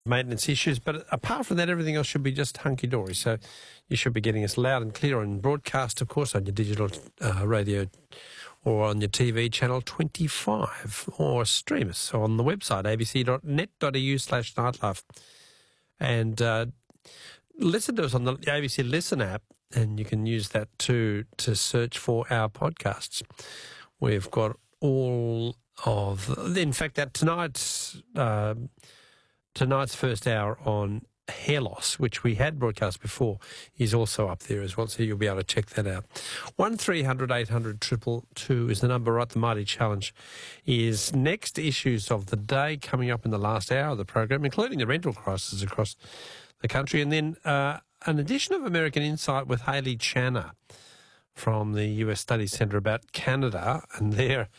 maintenance issues, but apart from that, everything else should be just hunky-dory. So you should be getting us loud and clear on broadcast, of course, on your digital radio or on your TV channel 25, or stream us on the website abc.net.au/nightlife. And listen to us on the ABC Listen app, and you can use that too to search for our podcasts. We've got all of... In fact, that tonight's first hour on hair loss, which we had broadcast before, is also up there as well, so you'll be able to check that out. 1300 800 222 is the number, right? The Mighty Challenge is next. Issues of the day coming up in the last hour of the program, including the rental crisis across the country, and then an edition of American Insight with Hayley Channer from the US Studies Centre about Canada, and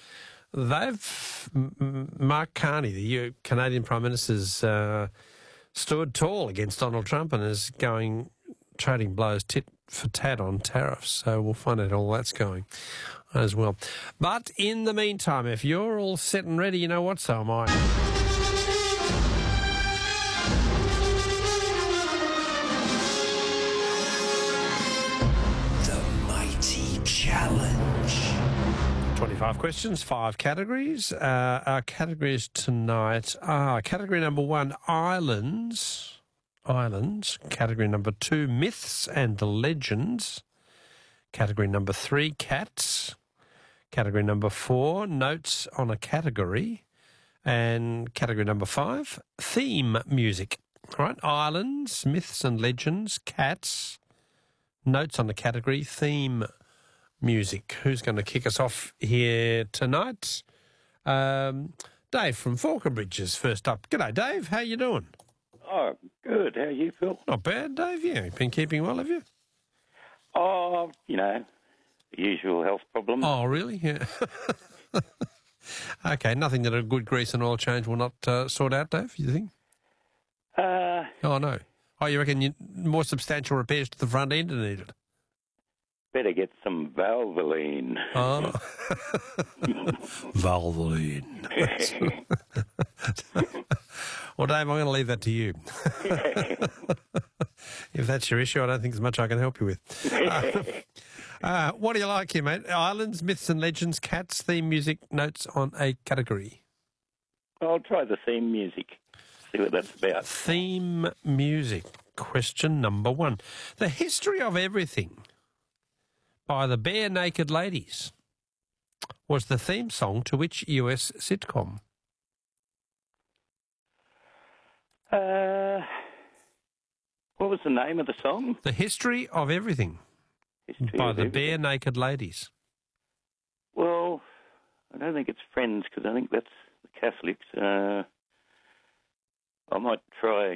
Mark Carney, the Canadian Prime Minister's stood tall against Donald Trump and is trading blows tit for tat on tariffs. So we'll find out how all that's going as well. But in the meantime, if you're all set and ready, you know what, so am I. The Mighty Challenge. 25 questions, 5 categories. Our categories tonight are category number 1, islands. Category number 2, myths and legends. Category number 3, cats. Category number 4, notes on a category. And category number 5, theme music. All right, islands, myths and legends, cats, notes on a category, theme music. Who's going to kick us off here tonight? Dave from Falconbridge is first up. G'day, Dave. How you doing? Oh, good. How are you, Phil? Not bad, Dave. Yeah, you've been keeping well, have you? Oh, the usual health problems. Oh, really? Yeah. Okay, nothing that a good grease and oil change will not sort out, Dave, you think? Oh, no. Oh, you reckon more substantial repairs to the front end are needed? Better get some Valvoline. Oh. Valvoline. Well, Dave, I'm going to leave that to you. If that's your issue, I don't think there's much I can help you with. What do you like here, mate? Islands, myths and legends, cats, theme music, notes on a category. I'll try the theme music, see what that's about. Theme music. Question number 1. The History of Everything by the Bare Naked Ladies was the theme song to which US sitcom? What was the name of the song? The History of Everything by the Bare Naked Ladies. Well, I don't think it's Friends, because I think that's the Catholics. I might try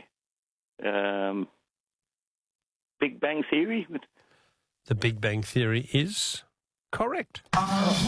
Big Bang Theory. The Big Bang Theory is correct.